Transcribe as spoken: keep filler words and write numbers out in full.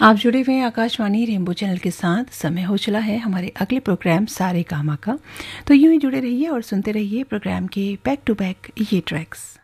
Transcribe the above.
आप जुड़े हुए हैं आकाशवाणी रेनबो चैनल के साथ। समय हो चला है हमारे अगले प्रोग्राम सारे कामा का। तो यूं ही जुड़े रहिए और सुनते रहिए प्रोग्राम के बैक टू बैक ये ट्रैक्स।